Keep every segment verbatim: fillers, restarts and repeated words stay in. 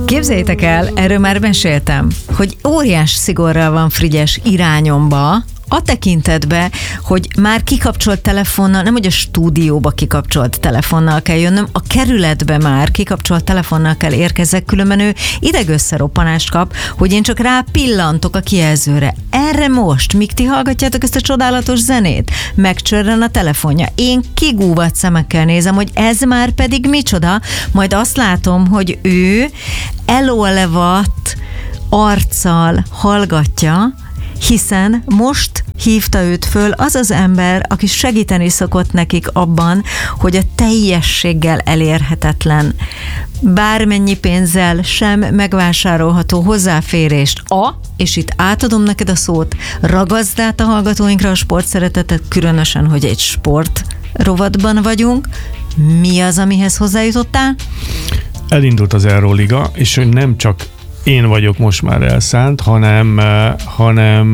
Képzeljétek el, erről már meséltem, hogy óriás szigorral van Frigyes irányomba, a tekintetbe, hogy már kikapcsolt telefonnal, nem hogy a stúdióba kikapcsolt telefonnal kell jönnöm, a kerületbe már kikapcsolt telefonnal kell érkezzek, különben ő idegösszeroppanást kap, hogy én csak rá pillantok a kijelzőre. Erre most, míg ti hallgatjátok ezt a csodálatos zenét, megcsörren a telefonja. Én kigúvat szemekkel nézem, hogy ez már pedig micsoda, majd azt látom, hogy ő elolvadt arccal hallgatja, hiszen most hívta őt föl az az ember, aki segíteni szokott nekik abban, hogy a teljességgel elérhetetlen, bármennyi pénzzel sem megvásárolható hozzáférést a, és itt átadom neked a szót, ragaszd át a hallgatóinkra a sportszeretetet, különösen, hogy egy sport rovatban vagyunk. Mi az, amihez hozzájutottál? Elindult az Euroliga, és hogy nem csak én vagyok most már elszánt, hanem, hanem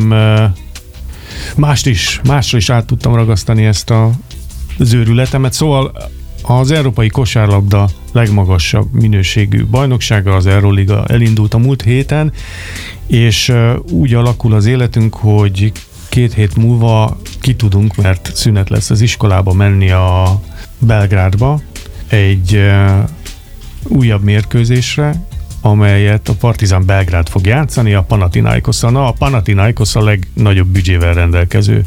mást is, másra is át tudtam ragasztani ezt a, az őrületemet. Szóval az európai kosárlabda legmagasabb minőségű bajnoksága, az Euroliga elindult a múlt héten, és úgy alakul az életünk, hogy két hét múlva ki tudunk, mert szünet lesz az iskolába, menni a Belgrádba egy újabb mérkőzésre, amelyet a Partizan Belgrád fog játszani a Panathinaikosszal. Na, a Panathinaikos a legnagyobb büdzsével rendelkező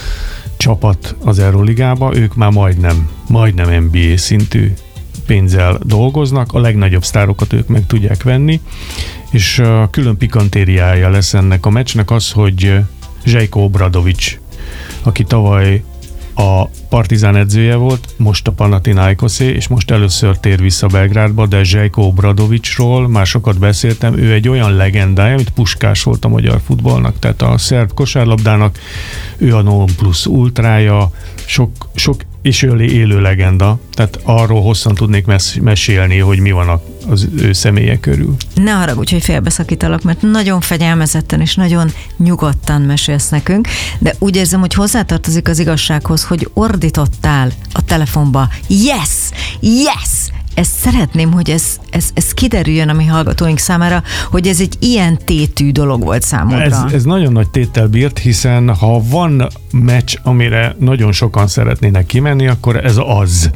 csapat az Euroligába, ők már majdnem, majdnem en bé á szintű pénzzel dolgoznak, a legnagyobb sztárokat ők meg tudják venni, és a külön pikantériája lesz ennek a meccsnek az, hogy Željko Obradović, aki tavaly a Partizán edzője volt, most a Panathinaikosé, és most először tér vissza Belgrádba, de Željko Obradovićról már sokat beszéltem, ő egy olyan legendája, amit Puskás volt a magyar futballnak, tehát a szerb kosárlabdának, ő a non plus ultrája, sok, sok és ő élő legenda, tehát arról hosszan tudnék mes- mesélni, hogy mi van az ő személye körül. Ne haragudj, hogy félbeszakítalak, mert nagyon fegyelmezetten és nagyon nyugodtan mesélsz nekünk, de úgy érzem, hogy hozzátartozik az igazsághoz, hogy ordítottál a telefonba. Yes! Yes! Ezt szeretném, hogy ez, ez, ez kiderüljön a mi hallgatóink számára, hogy ez egy ilyen tétű dolog volt számodra. Ez, ez nagyon nagy téttel bírt, hiszen ha van meccs, amire nagyon sokan szeretnének kimenni, akkor ez az.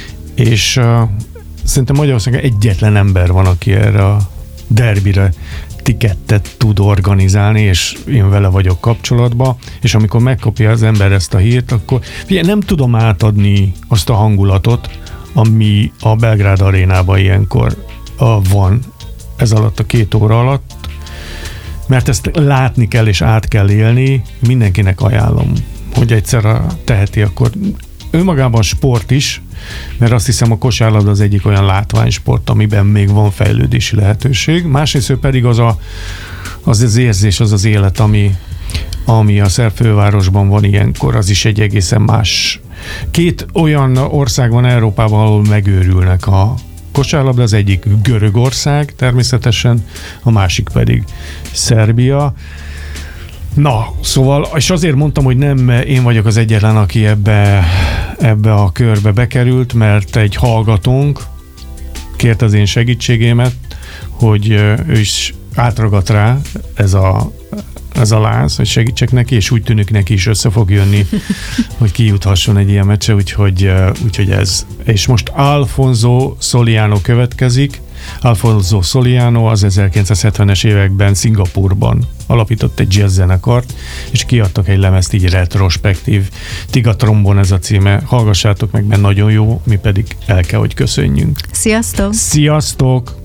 És uh, szerintem Magyarországon egyetlen ember van, aki erre a derbire tikettet tud organizálni, és én vele vagyok kapcsolatban, és amikor megkapja az ember ezt a hírt, akkor figyelj, nem tudom átadni azt a hangulatot, ami a Belgrád arénában ilyenkor a, van ez alatt a két óra alatt, mert ezt látni kell és át kell élni, mindenkinek ajánlom, hogy egyszer teheti, akkor önmagában sport is, mert azt hiszem a kosárlabda az egyik olyan látványsport, amiben még van fejlődési lehetőség, másrészt pedig az a, az, az érzés, az az élet, ami, ami a szerb fővárosban van ilyenkor, az is egy egészen más. Két olyan ország van Európában, ahol megőrülnek a kosárlabda, az egyik Görögország természetesen, a másik pedig Szerbia. Na, szóval, és azért mondtam, hogy nem én vagyok az egyetlen, aki ebbe, ebbe a körbe bekerült, mert egy hallgatónk kérte az én segítségémet, hogy ő is átragadt rá ez a ez a láz, hogy segítsek neki, és úgy tűnik neki is össze fog jönni, hogy kijuthasson egy ilyen meccse, úgyhogy, úgyhogy ez. És most Alfonso Soliano következik. Alfonso Soliano az ezerkilencszázhetvenes években Szingapurban alapított egy jazz zenekart, és kiadtak egy lemezt így retrospektív. Tiga Trombon ez a címe. Hallgassátok meg, mert nagyon jó, mi pedig el kell, hogy köszönjünk. Sziasztok! Sziasztok!